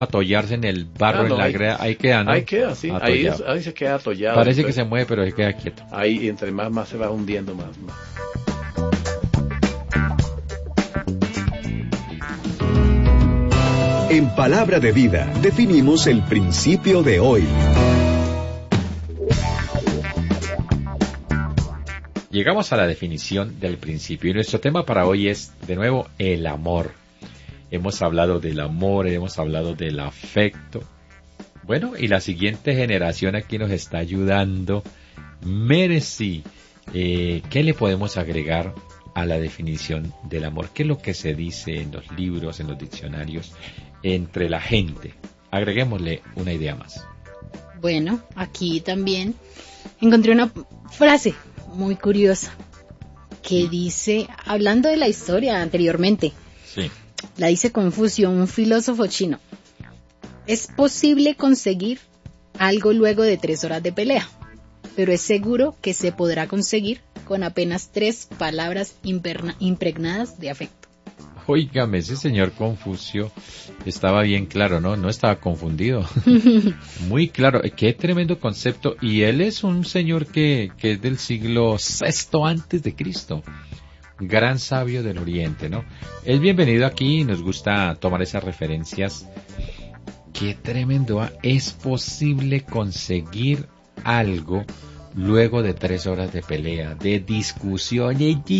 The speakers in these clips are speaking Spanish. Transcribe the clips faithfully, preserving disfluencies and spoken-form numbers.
atollarse en el barro, Ah, no, en la ahí- greda, ahí queda, ¿no? Ahí queda, sí. Ahí, Atollado. es- ahí se queda atollado. Parece que Entonces, se mueve, pero se queda quieto. ahí entre más, más se va hundiendo más. más. En Palabra de Vida definimos el principio de hoy. Llegamos a la definición del principio y nuestro tema para hoy es, de nuevo, el amor. Hemos hablado del amor, hemos hablado del afecto. Bueno, y la siguiente generación aquí nos está ayudando. Mercy, eh, ¿qué le podemos agregar a la definición del amor? ¿Qué es lo que se dice en los libros, en los diccionarios, entre la gente? Agreguémosle una idea más. Bueno, aquí también encontré una frase muy curiosa que dice, hablando de la historia anteriormente, Sí. la dice Confucio, un filósofo chino. Es posible conseguir algo luego de tres horas de pelea, pero es seguro que se podrá conseguir con apenas tres palabras imperna- impregnadas de afecto. Óigame, ese señor Confucio estaba bien claro, ¿no? No estaba confundido. Muy claro. Qué tremendo concepto. Y él es un señor que, que es del siglo sexto antes de Cristo. Gran sabio del Oriente, ¿no? Es bienvenido aquí y nos gusta tomar esas referencias. Qué tremendo, ¿ah? Es posible conseguir algo luego de tres horas de pelea, de discusión.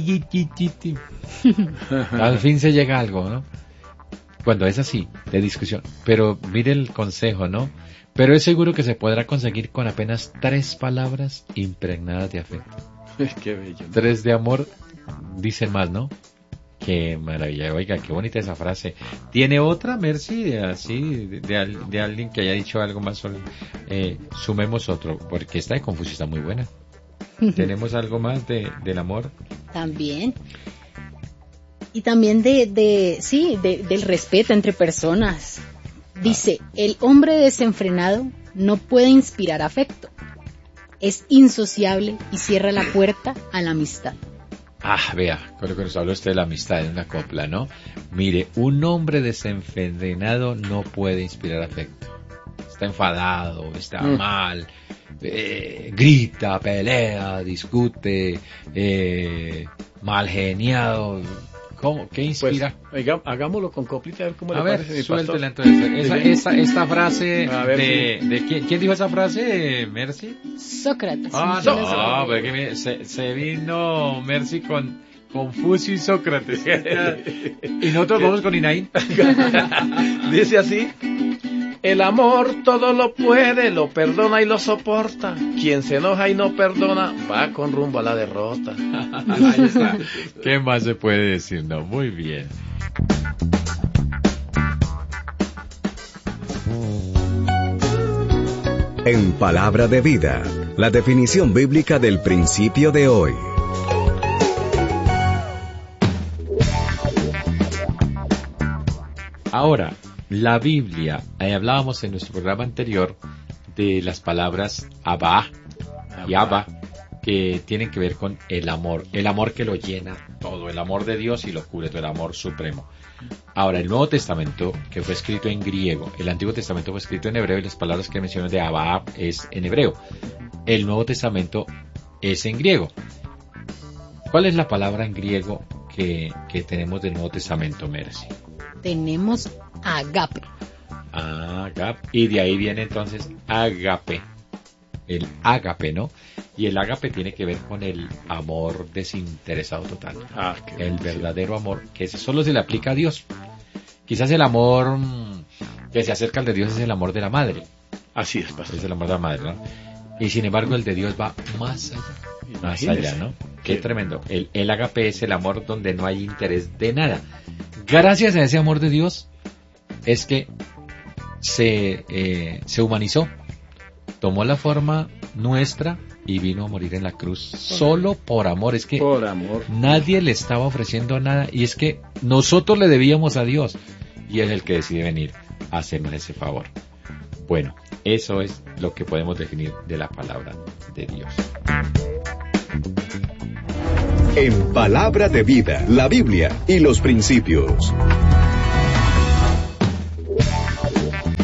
Al fin se llega a algo, ¿no? Cuando es así, de discusión. Pero mire el consejo, ¿no? Pero es seguro que se podrá conseguir con apenas tres palabras impregnadas de afecto. Qué bello. Tres de amor, dicen más, ¿no? Qué maravilla, oiga, qué bonita esa frase. ¿Tiene otra, Mercy, de, así, de, de, al- de alguien que haya dicho algo más sobre... Eh, sumemos otro, porque esta de Confucio está muy buena. ¿Tenemos algo más de, del amor? También. Y también de, de sí, de- del respeto entre personas. Dice, el hombre desenfrenado no puede inspirar afecto. Es insociable y cierra la puerta a la amistad. Ah, vea, con lo que nos habló usted de la amistad en una copla, ¿no? Mire, un hombre desenfrenado no puede inspirar afecto. Está enfadado, está Mm. mal, eh, grita, pelea, discute, eh, mal geniado. ¿Cómo? ¿Qué Pues, inspira? oiga, hagámoslo con coplita, a ver cómo A le ver, parece, mi suéltela pastor. entonces. Esa, Sí. esa, esta frase A ver, de, de ¿quién, ¿quién dijo esa frase, Mercy? Sócrates. Ah, un no, filósofo pero que me- se, se vino Mercy con Confucio y Sócrates. Y nosotros vamos con Inaín. Dice así: el amor todo lo puede, lo perdona y lo soporta. Quien se enoja y no perdona va con rumbo a la derrota. Ahí está. ¿Qué más se puede decir? No, muy bien. En Palabra de Vida, la definición bíblica del principio de hoy. Ahora, la Biblia, eh, hablábamos en nuestro programa anterior de las palabras Abba y Abba, que tienen que ver con el amor, el amor que lo llena todo, el amor de Dios y lo cubre todo, el amor supremo. Ahora, el Nuevo Testamento, que fue escrito en griego, el Antiguo Testamento fue escrito en hebreo y las palabras que menciono de Abba es en hebreo. El Nuevo Testamento es en griego. ¿Cuál es la palabra en griego que, que tenemos del Nuevo Testamento, Mercy? Tenemos agape. Agape. Y de ahí viene entonces agape. El ágape, ¿no? Y el ágape tiene que ver con el amor desinteresado total. Ah, qué El bendición. verdadero amor, que ese solo se le aplica a Dios. Quizás el amor mm, que se acerca al de Dios es el amor de la madre. Así es, pastor. Es el amor de la madre, ¿no? Y sin embargo el de Dios va más allá. Más Imagínese. allá, ¿no? Qué Sí. tremendo. El, el ágape es el amor donde no hay interés de nada. Gracias a ese amor de Dios es que se, eh, se humanizó, tomó la forma nuestra y vino a morir en la cruz solo por amor. Es que Por amor. nadie le estaba ofreciendo nada y es que nosotros le debíamos a Dios y es el que decide venir a hacernos ese favor. Bueno, eso es lo que podemos definir de la palabra de Dios. En Palabra de Vida, la Biblia y los principios.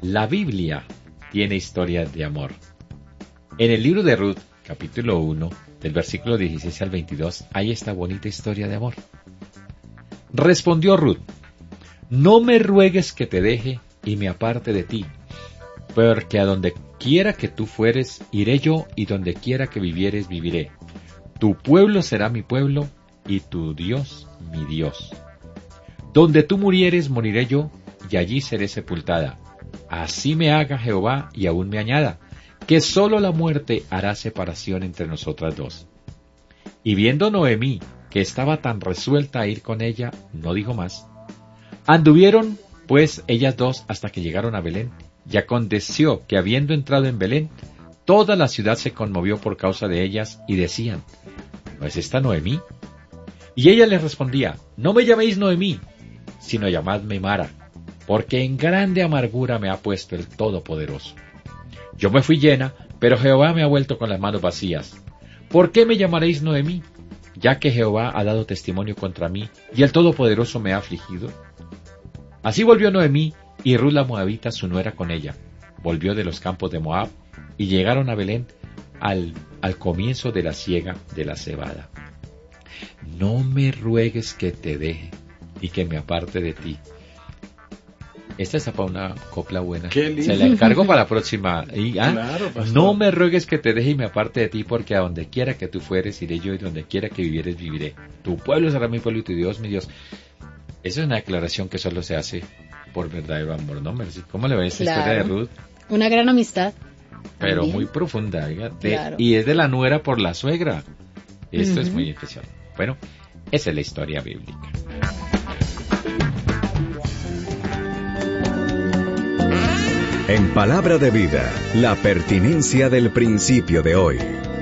La Biblia tiene historias de amor. En el libro de Ruth, capítulo uno, del versículo dieciséis al veintidós, hay esta bonita historia de amor. Respondió Ruth: no me ruegues que te deje y me aparte de ti, porque a donde quiera que tú fueres, iré yo, y donde quiera que vivieres, viviré. Tu pueblo será mi pueblo, y tu Dios mi Dios. Donde tú murieres, moriré yo, y allí seré sepultada. Así me haga Jehová, y aún me añada, que sólo la muerte hará separación entre nosotras dos. Y viendo Noemí que estaba tan resuelta a ir con ella, no dijo más. Anduvieron, pues, ellas dos hasta que llegaron a Belén, y aconteció que habiendo entrado en Belén, toda la ciudad se conmovió por causa de ellas, y decían: ¿no es esta Noemí? Y ella les respondía: no me llaméis Noemí, sino llamadme Mara, porque en grande amargura me ha puesto el Todopoderoso. Yo me fui llena, pero Jehová me ha vuelto con las manos vacías. ¿Por qué me llamaréis Noemí? Ya que Jehová ha dado testimonio contra mí, y el Todopoderoso me ha afligido. Así volvió Noemí, y Ruth la Moabita, su nuera, con ella. Volvió de los campos de Moab, y llegaron a Belén al, al comienzo de la siega de la cebada. No me ruegues que te deje y que me aparte de ti. Esta está para una copla buena. Qué lindo. Se la encargo para la próxima. Y, ah, Claro, pastor. no me ruegues que te deje y me aparte de ti, porque a donde quiera que tú fueres, iré yo, y donde quiera que vivieres, viviré. Tu pueblo será mi pueblo, y tu Dios mi Dios. Esa es una declaración que solo se hace por verdadero amor, ¿no, Mercy? ¿Cómo le ve esta Claro. historia de Ruth? Una gran amistad. Pero También. muy profunda, oiga, de- Claro. y es de la nuera por la suegra. Esto es Ujú. muy especial. Bueno, esa es la historia bíblica. En Palabra de Vida, la pertinencia del principio de hoy.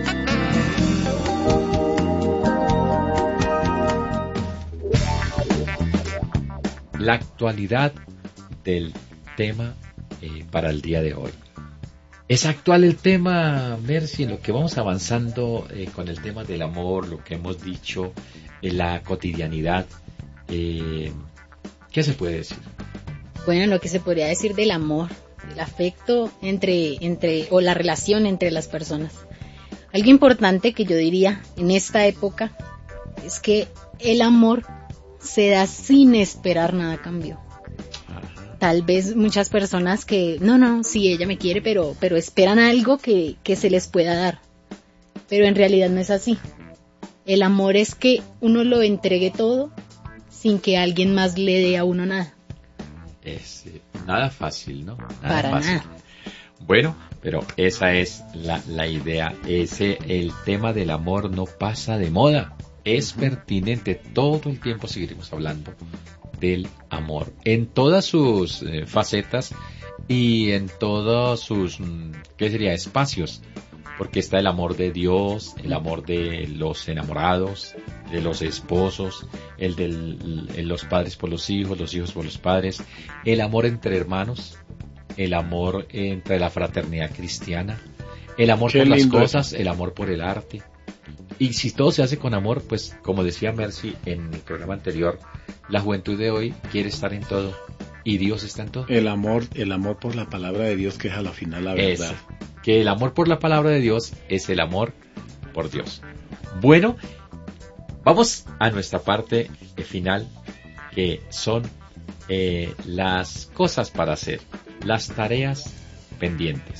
La actualidad del tema eh, para el día de hoy. Es actual el tema, Mercy, en lo que vamos avanzando eh, con el tema del amor, lo que hemos dicho, en la cotidianidad. Eh, ¿Qué se puede decir? Bueno, lo que se podría decir del amor, el afecto entre, entre, o la relación entre las personas. Algo importante que yo diría en esta época es que el amor se da sin esperar nada a cambio. Ajá. Tal vez muchas personas que, no, no, sí, ella me quiere, pero, pero esperan algo que, que se les pueda dar. Pero en realidad no es así. El amor es que uno lo entregue todo sin que alguien más le dé a uno nada. Es eh, nada fácil, ¿no? Nada Para fácil. nada. Bueno, pero esa es la, la idea. Ese, el tema del amor no pasa de moda. Es pertinente. Todo el tiempo seguiremos hablando del amor. En todas sus eh, facetas y en todos sus, mm, ¿qué sería? Espacios. Porque está el amor de Dios, el amor de los enamorados, de los esposos, el de los padres por los hijos, los hijos por los padres, el amor entre hermanos, el amor entre la fraternidad cristiana, el amor Qué por las lindo cosas, el amor por el arte. Y si todo se hace con amor, pues como decía Mercy en el programa anterior, la juventud de hoy quiere estar en todo y Dios está en todo. El amor, el amor por la palabra de Dios, que es a la final la verdad. Eso, que el amor por la palabra de Dios es el amor por Dios. Bueno, vamos a nuestra parte eh, final, que son eh, las cosas para hacer, las tareas pendientes.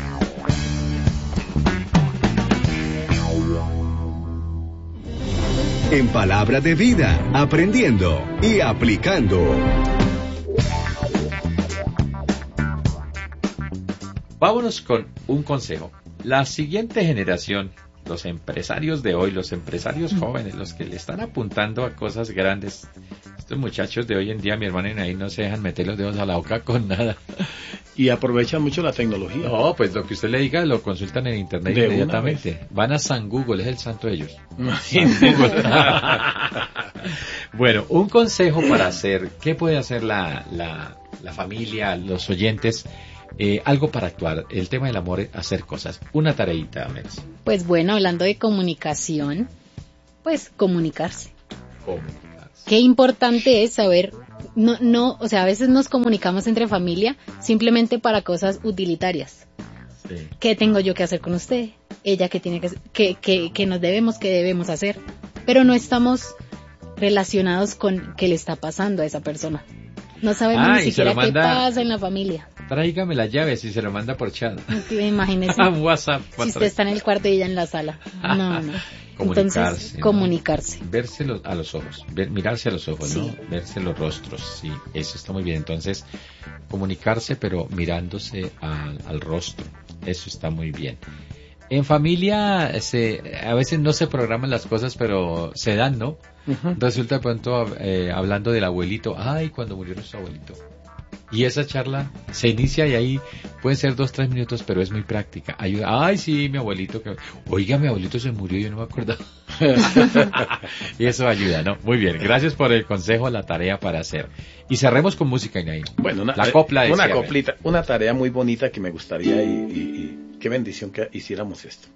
En Palabra de Vida, aprendiendo y aplicando. Vámonos con un consejo. La siguiente generación, los empresarios de hoy, los empresarios jóvenes, los que le están apuntando a cosas grandes, estos muchachos de hoy en día, mi hermano, y ahí no se dejan meter los dedos a la boca con nada. Y aprovechan mucho la tecnología. No, pues lo que usted le diga lo consultan en internet De una inmediatamente. Van a San Google, es el santo de ellos. Imagínate. Bueno, un consejo para hacer, ¿qué puede hacer la, la, la familia, los oyentes? Eh, algo para actuar, el tema del amor, hacer cosas. Una tareita, Mercy. Pues bueno, hablando de comunicación, pues comunicarse. Comunicarse. qué importante es saber, no, no, o sea, a veces nos comunicamos entre familia simplemente para cosas utilitarias. Sí. ¿Qué tengo yo que hacer con usted? Ella qué tiene que, que, que, que nos debemos, qué debemos hacer. Pero no estamos relacionados con qué le está pasando a esa persona. No sabemos ah, ni siquiera manda, qué pasa en la familia. Tráigame las llaves y se lo manda por chat. Imagínese. WhatsApp. Si usted está en el cuarto y ella en la sala. No, no. Comunicarse. Entonces, ¿no? comunicarse. Verse los, a los ojos, ver, mirarse a los ojos, sí. ¿no? Verse los rostros, sí, eso está muy bien. Entonces, comunicarse pero mirándose al, al rostro, eso está muy bien. En familia, se, a veces no se programan las cosas, pero se dan, ¿no? Uh-huh. Resulta de pronto, eh, hablando del abuelito, ay, cuando murió nuestro abuelito. Y esa charla se inicia y ahí pueden ser dos, tres minutos, pero es muy práctica. Ayuda. Ay, sí, mi abuelito. Que... Oiga, mi abuelito se murió, yo no me acuerdo. Y eso ayuda, ¿no? Muy bien. Gracias por el consejo, la tarea para hacer. Y cerremos con música, Inaín. Bueno, una, la copla de una cierre. coplita, una tarea muy bonita que me gustaría y, y, y qué bendición que hiciéramos esto.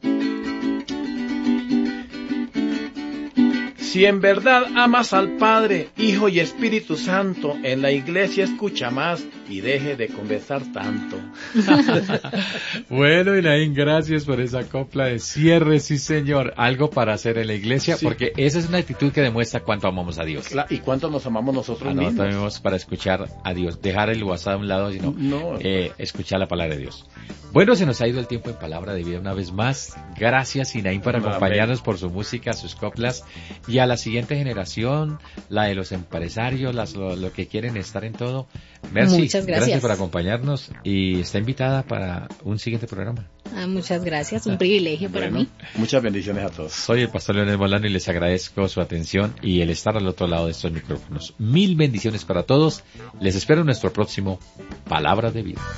Si en verdad amas al Padre, Hijo y Espíritu Santo, en la iglesia escucha más y deje de conversar tanto. Bueno, Inaín, gracias por esa copla de cierre, sí señor. Algo para hacer en la iglesia, sí. Porque esa es una actitud que demuestra cuánto amamos a Dios. La, y cuánto nos amamos nosotros ah, mismos. No, tenemos para escuchar a Dios, dejar el WhatsApp a un lado, sino no. eh, escuchar la palabra de Dios. Bueno, se nos ha ido el tiempo en Palabra de Vida una vez más. Gracias, Inaín, por acompañarnos, por su música, sus coplas. Y a la siguiente generación, la de los empresarios, las, lo, lo que quieren estar en todo. Merci, muchas gracias. Gracias por acompañarnos y está invitada para un siguiente programa. Ah, muchas gracias, un privilegio para bueno, mí. Muchas bendiciones a todos. Soy el pastor Leonel Molano y les agradezco su atención y el estar al otro lado de estos micrófonos. Mil bendiciones para todos. Les espero en nuestro próximo Palabra de Vida.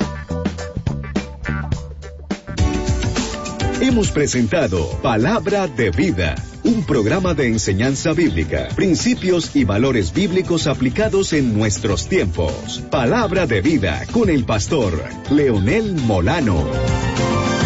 Hemos presentado Palabra de Vida, un programa de enseñanza bíblica, principios y valores bíblicos aplicados en nuestros tiempos. Palabra de Vida con el pastor Leonel Molano.